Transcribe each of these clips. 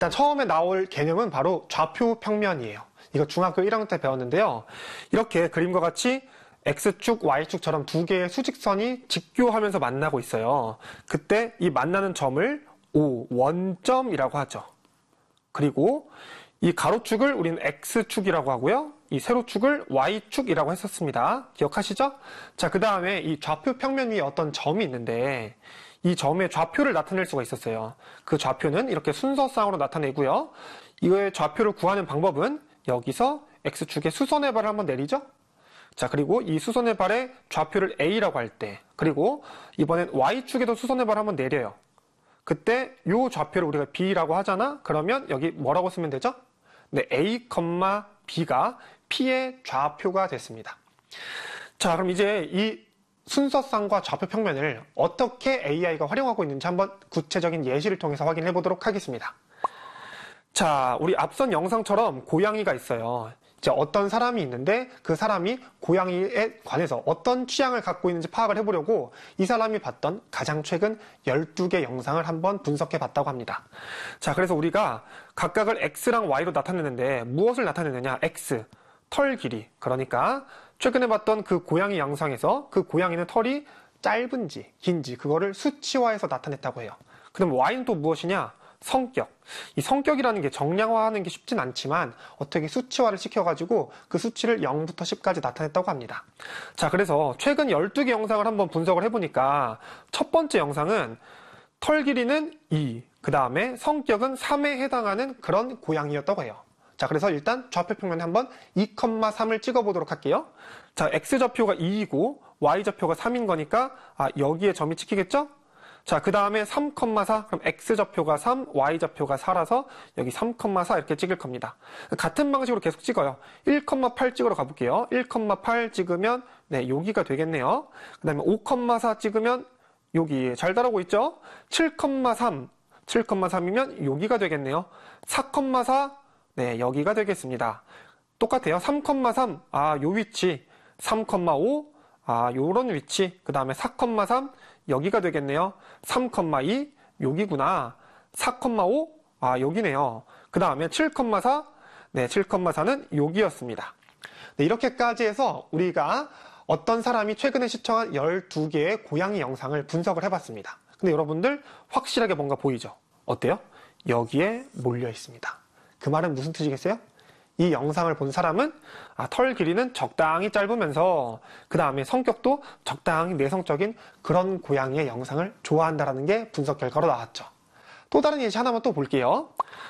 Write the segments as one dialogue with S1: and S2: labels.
S1: 일단 처음에 나올 개념은 바로 좌표 평면이에요. 이거 중학교 1학년 때 배웠는데요. 이렇게 그림과 같이 X축, Y축처럼 두 개의 수직선이 직교하면서 만나고 있어요. 그때 이 만나는 점을 O, 원점이라고 하죠. 그리고 이 가로축을 우리는 X축이라고 하고요. 이 세로축을 Y축이라고 했었습니다. 기억하시죠? 자, 그 다음에 이 좌표 평면 위에 어떤 점이 있는데 이 점의 좌표를 나타낼 수가 있었어요. 그 좌표는 이렇게 순서상으로 나타내고요. 이거의 좌표를 구하는 방법은 여기서 X축의 수선의 발을 한번 내리죠? 자, 그리고 이 수선의 발의 좌표를 A라고 할 때, 그리고 이번엔 Y축에도 수선의 발을 한번 내려요. 그때 이 좌표를 우리가 B라고 하잖아? 그러면 여기 뭐라고 쓰면 되죠? 네, A, B가 P의 좌표가 됐습니다. 자, 그럼 이제 이 순서상과 좌표 평면을 어떻게 AI가 활용하고 있는지 한번 구체적인 예시를 통해서 확인해 보도록 하겠습니다. 자, 우리 앞선 영상처럼 고양이가 있어요. 이제 어떤 사람이 있는데 그 사람이 고양이에 관해서 어떤 취향을 갖고 있는지 파악을 해보려고 이 사람이 봤던 가장 최근 12개 영상을 한번 분석해 봤다고 합니다. 자, 그래서 우리가 각각을 X랑 Y로 나타내는데 무엇을 나타내느냐? X, 털 길이. 그러니까 최근에 봤던 그 고양이 영상에서 그 고양이는 털이 짧은지 긴지 그거를 수치화해서 나타냈다고 해요. 그럼 Y는 또 무엇이냐? 성격. 이 성격이라는 게 정량화하는 게 쉽진 않지만 어떻게 수치화를 시켜가지고 그 수치를 0부터 10까지 나타냈다고 합니다. 자, 그래서 최근 12개 영상을 한번 분석을 해보니까 첫 번째 영상은 털 길이는 2, 그 다음에 성격은 3에 해당하는 그런 고양이였다고 해요. 자, 그래서 일단 좌표 평면에 한번 2,3을 찍어보도록 할게요. 자, X좌표가 2이고 Y좌표가 3인 거니까 여기에 점이 찍히겠죠? 자, 그 다음에 3,4, 그럼 X좌표가 3, Y좌표가 4라서 여기 3,4 이렇게 찍을 겁니다. 같은 방식으로 계속 찍어요. 1,8 찍으러 가볼게요. 1,8 찍으면 네, 여기가 되겠네요. 그 다음에 5,4 찍으면 여기 잘 따라오고 있죠? 7,3, 7,3이면 여기가 되겠네요. 4,4, 네, 여기가 되겠습니다. 똑같아요. 3,3, 요 위치. 3,5, 요런 위치. 그 다음에 4,3, 여기가 되겠네요. 3,2, 여기구나. 4,5, 여기네요. 그 다음에 7,4, 네, 7,4는 여기였습니다. 네, 이렇게까지 해서 우리가 어떤 사람이 최근에 시청한 12개의 고양이 영상을 분석을 해봤습니다. 근데 여러분들 확실하게 뭔가 보이죠? 어때요? 여기에 몰려 있습니다. 그 말은 무슨 뜻이겠어요? 이 영상을 본 사람은 털 길이는 적당히 짧으면서 그 다음에 성격도 적당히 내성적인 그런 고양이의 영상을 좋아한다는 게 분석 결과로 나왔죠. 또 다른 예시 하나만 또 볼게요.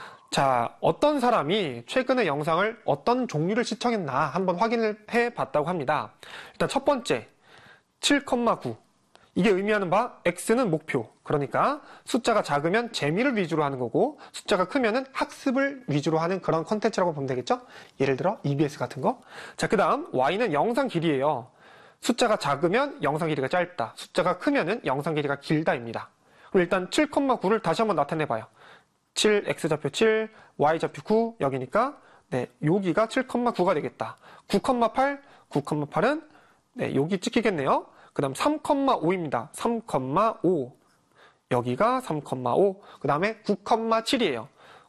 S1: 자, 어떤 사람이 최근에 영상을 어떤 종류를 시청했나 한번 확인을 해봤다고 합니다. 일단 첫 번째 7,9 이게 의미하는 바 X는 목표, 그러니까 숫자가 작으면 재미를 위주로 하는 거고 숫자가 크면은 학습을 위주로 하는 그런 컨텐츠라고 보면 되겠죠? 예를 들어 EBS 같은 거. 자, 그 다음 Y는 영상 길이에요. 숫자가 작으면 영상 길이가 짧다, 숫자가 크면은 영상 길이가 길다입니다. 그럼 일단 7,9를 다시 한번 나타내봐요. 7, X좌표 7, Y좌표 9 여기니까 네, 여기가 7,9가 되겠다. 9,8, 9,8은 네, 여기 찍히겠네요. 그 다음 3,5입니다. 3,5. 여기가 3,5. 그 다음에 9,7이에요.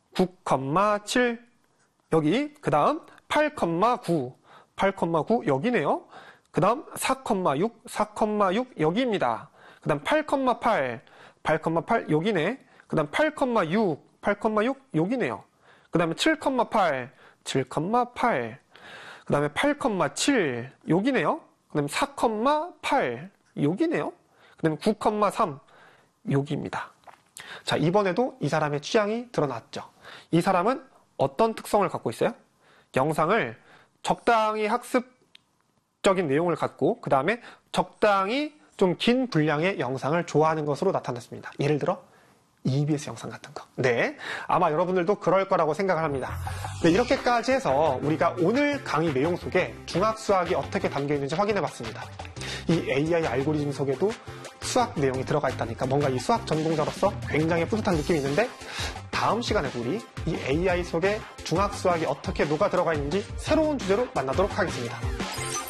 S1: 9,7. 여기. 그 다음 8,9. 8,9 여기네요. 그 다음 4,6. 4,6 여기입니다. 그 다음 8,8. 8,8 여기네. 그 다음 8,6. 8,6 여기네요. 그 다음에 7,8. 7,8. 그 다음에 8,7 여기네요. 그 다음에 4,8 여기네요. 그 다음에 9,3 여기입니다. 자, 이번에도 이 사람의 취향이 드러났죠. 이 사람은 어떤 특성을 갖고 있어요? 영상을 적당히 학습적인 내용을 갖고 그 다음에 적당히 좀 긴 분량의 영상을 좋아하는 것으로 나타났습니다. 예를 들어 EBS 영상 같은 거. 네, 아마 여러분들도 그럴 거라고 생각을 합니다. 네, 이렇게까지 해서 우리가 오늘 강의 내용 속에 중학수학이 어떻게 담겨 있는지 확인해 봤습니다. 이 AI 알고리즘 속에도 수학 내용이 들어가 있다니까 뭔가 이 수학 전공자로서 굉장히 뿌듯한 느낌이 있는데 다음 시간에도 우리 이 AI 속에 중학수학이 어떻게 녹아 들어가 있는지 새로운 주제로 만나도록 하겠습니다.